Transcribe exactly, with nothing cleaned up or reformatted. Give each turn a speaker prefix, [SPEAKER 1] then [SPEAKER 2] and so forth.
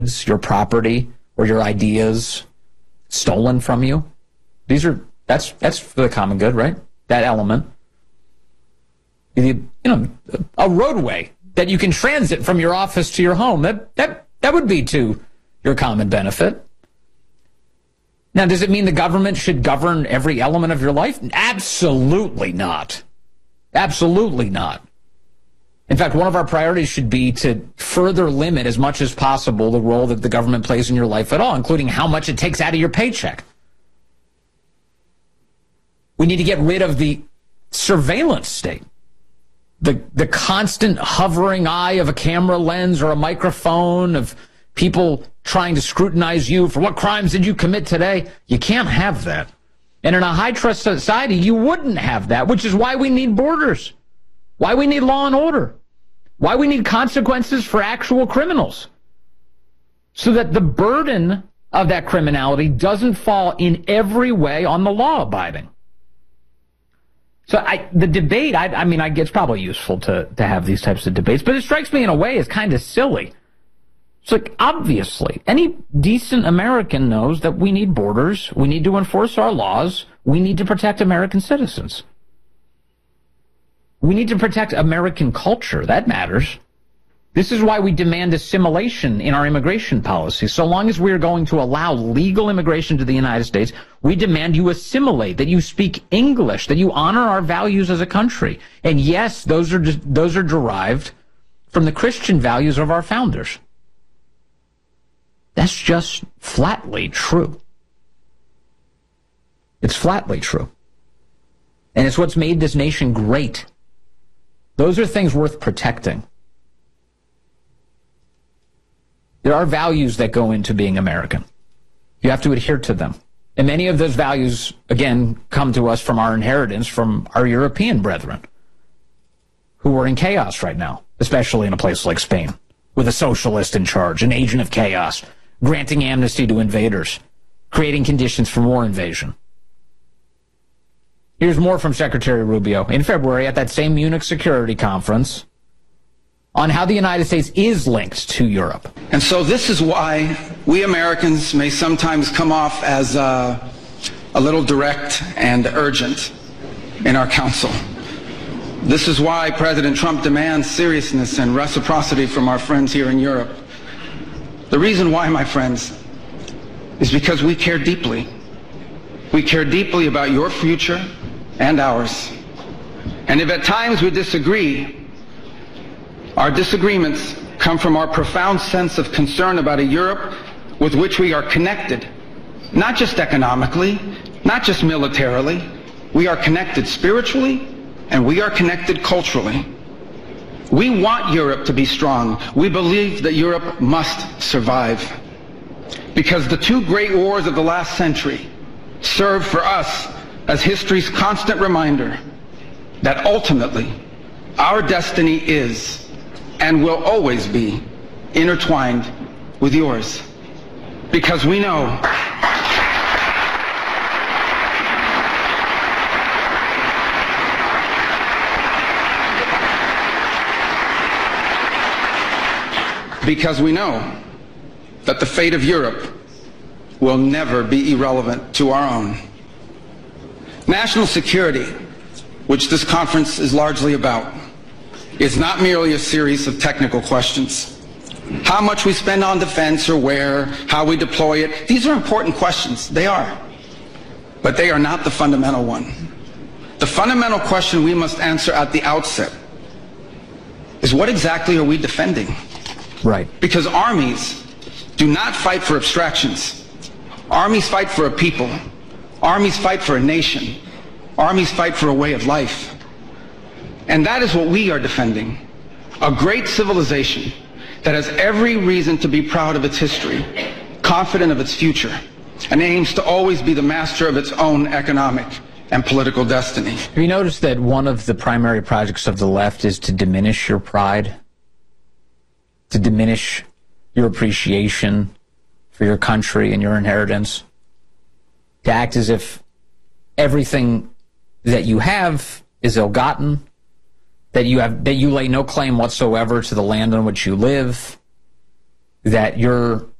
[SPEAKER 1] your property or your ideas stolen from you. These are that's that's for the common good, right? That element. You know, a roadway that you can transit from your office to your home. That that that would be to your common benefit. Now, does it mean the government should govern every element of your life? Absolutely not. Absolutely not. In fact, one of our priorities should be to further limit as much as possible the role that the government plays in your life at all, including how much it takes out of your paycheck. We need to get rid of the surveillance state. The, the constant hovering eye of a camera lens or a microphone, of people trying to scrutinize you for what crimes did you commit today. You can't have that. And in a high-trust society, you wouldn't have that, which is why we need borders, why we need law and order, why we need consequences for actual criminals, so that the burden of that criminality doesn't fall in every way on the law-abiding. So I, the debate, I, I mean, I, it's probably useful to, to have these types of debates, but it strikes me in a way as kind of silly. It's like, obviously, any decent American knows that we need borders, we need to enforce our laws, we need to protect American citizens. We need to protect American culture. That matters. This is why we demand assimilation in our immigration policy. So long as we are going to allow legal immigration to the United States, we demand you assimilate, that you speak English, that you honor our values as a country. And yes, those are those are derived from the Christian values of our founders. That's just flatly true. It's flatly true. And it's what's made this nation great. Those are things worth protecting. There are values that go into being American. You have to adhere to them. And many of those values, again, come to us from our inheritance from our European brethren, who are in chaos right now, especially in a place like Spain, with a socialist in charge, an agent of chaos, granting amnesty to invaders, creating conditions for more invasion. Here's more from Secretary Rubio in February at that same Munich Security Conference on how the United States is linked to Europe.
[SPEAKER 2] And so this is why we Americans may sometimes come off as uh, a little direct and urgent in our counsel. This is why President Trump demands seriousness and reciprocity from our friends here in Europe. The reason why, my friends, is because we care deeply. We care deeply about your future and ours. And if at times we disagree, our disagreements come from our profound sense of concern about a Europe with which we are connected, not just economically, not just militarily. We are connected spiritually, and we are connected culturally. We want Europe to be strong. We believe that Europe must survive, because the two great wars of the last century serve for us as history's constant reminder that ultimately our destiny is and will always be intertwined with yours. Because we know because we know that the fate of Europe will never be irrelevant to our own. National security, which this conference is largely about, is not merely a series of technical questions. How much we spend on defense or where, how we deploy it, these are important questions. They are. But they are not the fundamental one. The fundamental question we must answer at the outset is, what exactly are we defending?
[SPEAKER 1] Right.
[SPEAKER 2] Because armies do not fight for abstractions. Armies fight for a people. Armies fight for a nation. Armies fight for a way of life. And that is what we are defending. A great civilization that has every reason to be proud of its history, confident of its future, and aims to always be the master of its own economic and political destiny.
[SPEAKER 1] Have you noticed that one of the primary projects of the left is to diminish your pride, to diminish your appreciation for your country and your inheritance, to act as if everything that you have is ill-gotten, that you have that you lay no claim whatsoever to the land on which you live, that you're